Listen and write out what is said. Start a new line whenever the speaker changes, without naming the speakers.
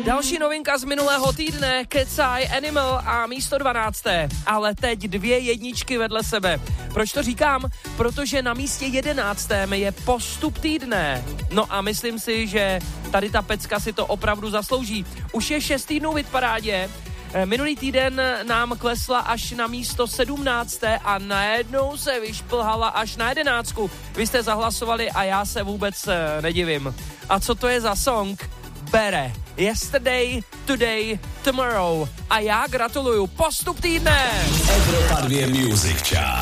Další novinka z minulého týdne, Cat's Eye, Animal a místo 12. Ale teď 2 jedničky vedle sebe. Proč to říkám? Protože na místě 11. je postup týdne. No a myslím si, že tady ta pecka si to opravdu zaslouží. Už je 6 týdnů v hitparádě. Minulý týden nám klesla až na místo 17. a najednou se vyšplhala až na 11. Vy jste zahlasovali a já se vůbec nedivím. A co to je za song? Bere. Yesterday, Today, Tomorrow. A já gratuluju. Postup týdne!
Evropa 2 Music Chart.